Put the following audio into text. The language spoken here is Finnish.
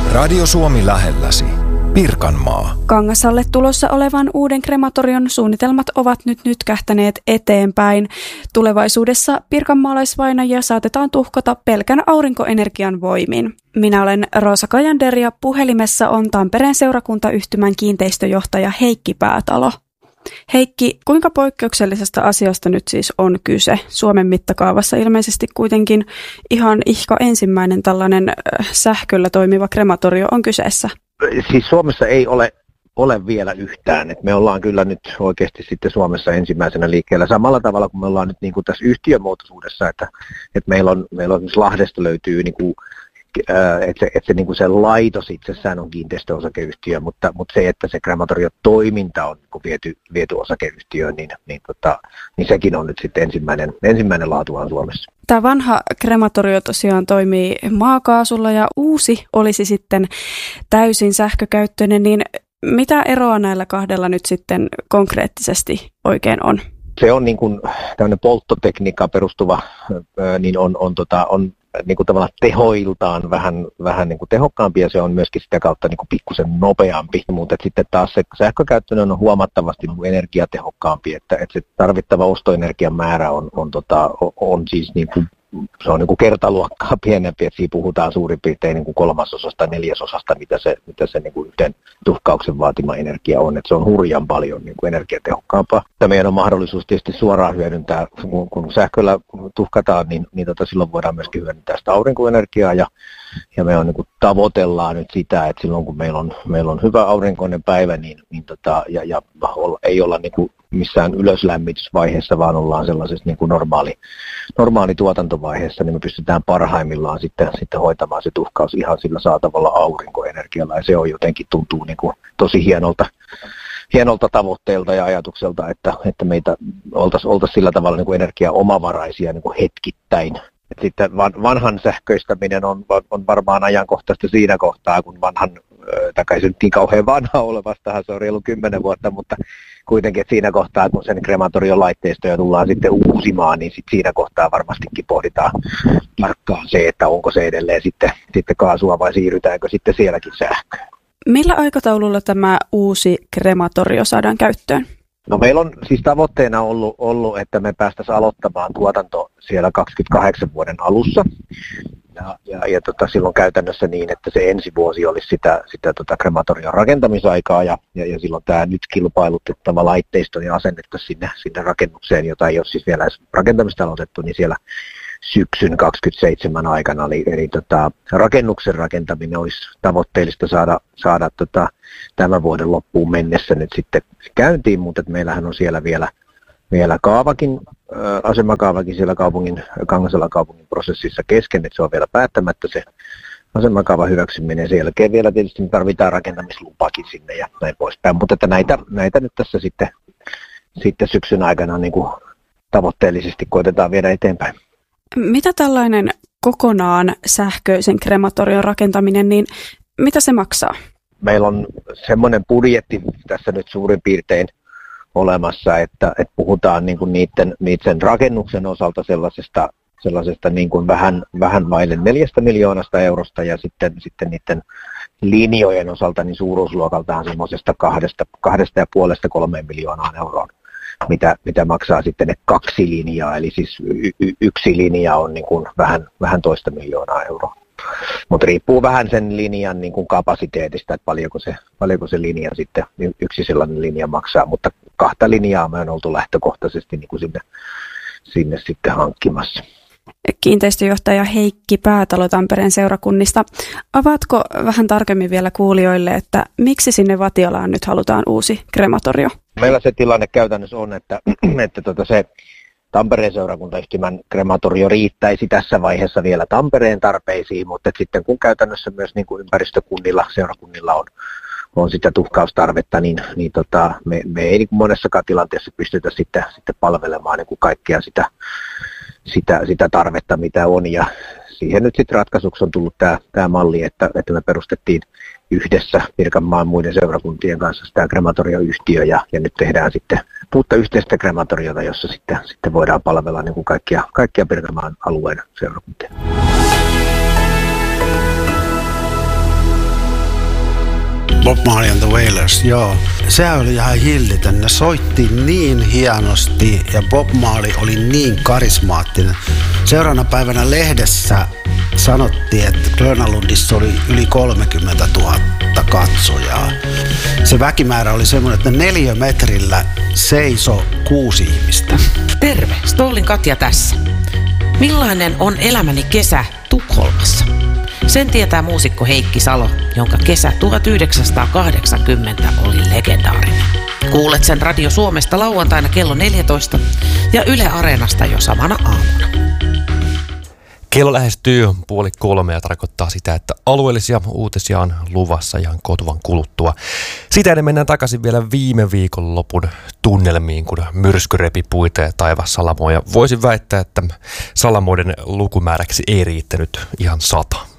Radio Suomi lähelläsi. Pirkanmaa. Kangasalle tulossa olevan uuden krematorion suunnitelmat ovat nyt nytkähtäneet eteenpäin. Tulevaisuudessa pirkanmaalaisvainajia saatetaan tuhkata pelkän aurinkoenergian voimin. Minä olen Roosa Kajander ja puhelimessa on Tampereen seurakuntayhtymän kiinteistöjohtaja Heikki Päätalo. Heikki, kuinka poikkeuksellisesta asiasta nyt siis on kyse? Suomen mittakaavassa ilmeisesti kuitenkin ihan ihka ensimmäinen tällainen sähköllä toimiva krematorio on kyseessä. Siis Suomessa ei ole vielä yhtään. Et me ollaan kyllä nyt oikeasti sitten Suomessa ensimmäisenä liikkeellä samalla tavalla kuin me ollaan nyt niin kuin tässä yhtiömuotoisuudessa, että meillä on Lahdesta löytyy niin kuin että se, niin kuin se laitos itsessään on kiinteistöosakeyhtiö, mutta se, että se krematoriotoiminta on niin viety osakeyhtiöön, niin sekin on nyt sitten ensimmäinen laatuaan Suomessa. Tämä vanha krematorio tosiaan toimii maakaasulla ja uusi olisi sitten täysin sähkökäyttöinen, niin mitä eroa näillä kahdella nyt sitten konkreettisesti oikein on? Se on niin kuin tämmöinen polttotekniikkaan perustuva, niin on niin kuin tavallaan tehoiltaan vähän niin kuin tehokkaampi ja se on myöskin sitä kautta niin kuin pikkusen nopeampi, mutta sitten taas se sähkökäyttöinen on huomattavasti niin kuin energiatehokkaampi, että se tarvittava ostoenergian määrä on siis niin kuin, se on niin kuin kertaluokkaa pienempi, että siinä puhutaan suurin piirtein niin kuin 3/4, 4/4, mitä se niin kuin yhden tuhkauksen vaatima energia on, että se on hurjan paljon niin kuin energiatehokkaampaa. Tämä meidän on mahdollisuus tietysti suoraan hyödyntää, kun sähköllä tuhkataan, niin silloin voidaan myöskin hyödyntää sitä aurinkoenergiaa ja me on, niin kuin tavoitellaan nyt sitä, että silloin kun meillä on hyvä aurinkoinen päivä, ei olla niin kuin missään ylöslämmitysvaiheessa, vaan ollaan sellaisessa niin kuin normaali tuotantovaiheessa, niin me pystytään parhaimmillaan sitten hoitamaan se tuhkaus ihan sillä saatavalla aurinkoenergialla, ja se on jotenkin tuntuu niin kuin tosi hienolta tavoitteelta ja ajatukselta, että meitä oltaisiin sillä tavalla niin kuin energiaomavaraisia niin kuin hetkittäin. Et sitten vanhan sähköistäminen on varmaan ajankohtaista siinä kohtaa, kun ei se nyt niin kauhean vanha ole, vastahan se on reilu 10 vuotta, mutta kuitenkin siinä kohtaa, kun sen krematorion laitteistoja tullaan sitten uusimaan, niin siinä kohtaa varmastikin pohditaan tarkkaan se, että onko se edelleen sitten kaasua vai siirrytäänkö sitten sielläkin sähköön. Millä aikataululla tämä uusi krematorio saadaan käyttöön? No meillä on siis tavoitteena ollut että me päästäisiin aloittamaan tuotanto siellä 28 vuoden alussa. Ja silloin käytännössä niin, että se ensi vuosi olisi sitä krematorion rakentamisaikaa ja silloin tämä nyt kilpailutettava laitteisto ja asennettaisiin sinne rakennukseen, jota ei ole siis vielä edes rakentamista aloitettu, niin siellä syksyn 27 aikana. Eli rakennuksen rakentaminen olisi tavoitteellista saada tämän vuoden loppuun mennessä nyt sitten käyntiin, mutta meillähän on siellä vielä kaavakin, asemakaavakin siellä Kangasalan kaupungin prosessissa kesken, että se on vielä päättämättä se asemakaavan hyväksyminen. Sen jälkeen vielä tietysti tarvitaan rakentamislupakin sinne ja näin poispäin, mutta että näitä nyt tässä sitten syksyn aikana niin kuin tavoitteellisesti koitetaan viedä eteenpäin. Mitä tällainen kokonaan sähköisen krematorion rakentaminen, niin mitä se maksaa? Meillä on semmoinen budjetti tässä nyt suurin piirtein olemassa, että puhutaan niin kuin niiden rakennuksen osalta sellaisesta niin kuin vähän vaille 4 miljoonasta eurosta ja sitten niiden linjojen osalta niin suuruusluokaltaan semmoisesta 2,5–3 miljoonaa euroa, mitä maksaa sitten ne 2 linjaa, eli siis yksi linja on niin kuin vähän toista miljoonaa euroa. Mutta riippuu vähän sen linjan niin kuin kapasiteetista, että paljonko se linja sitten, yksi sellainen linja maksaa, mutta 2 linjaa me on oltu lähtökohtaisesti niin kuin sinne sitten hankkimassa. Kiinteistöjohtaja Heikki Päätalo Tampereen seurakunnista. Avaatko vähän tarkemmin vielä kuulijoille, että miksi sinne Vatiolaan nyt halutaan uusi krematorio? Meillä se tilanne käytännössä on, että se Tampereen seurakuntayhtymän krematorio riittäisi tässä vaiheessa vielä Tampereen tarpeisiin, mutta sitten kun käytännössä myös niin kuin ympäristökunnilla, seurakunnilla on sitä tuhkaustarvetta, niin me ei niin kuin monessakaan tilanteessa pystytä sitten palvelemaan niin kuin kaikkea sitä tarvetta, mitä on. Ja siihen nyt sitten ratkaisuksi on tullut tämä malli, että me perustettiin yhdessä Pirkanmaan muiden seurakuntien kanssa tämä krematorioyhtiö ja nyt tehdään sitten uutta yhteistä krematoriota, jossa sitten voidaan palvella niin kuin kaikkia Pirkanmaan alueen seurakuntia. Bob Marley and the Wailers, joo. Sehän oli ihan hillitön. Ne soitti niin hienosti ja Bob Marley oli niin karismaattinen. Seuraavana päivänä lehdessä sanottiin, että Grönalundissa oli yli 30 000 katsojaa. Se väkimäärä oli semmoinen, että 4 metrillä seisoi 6 ihmistä. Terve, Stoolin Katja tässä. Millainen on elämäni kesä Tukholmassa? Sen tietää muusikko Heikki Salo, jonka kesä 1980 oli legendaarinen. Kuulet sen Radio Suomesta lauantaina kello 14 ja Yle Areenasta jo samana aamuna. Kello lähestyy 2:30 ja tarkoittaa sitä, että alueellisia uutisia on luvassa ihan kotuvan kuluttua. Sitä ennen mennään takaisin vielä viime viikonlopun tunnelmiin, kun myrsky repi puita ja taivassalamoja. Voisin väittää, että salamoiden lukumääräksi ei riittänyt ihan 100.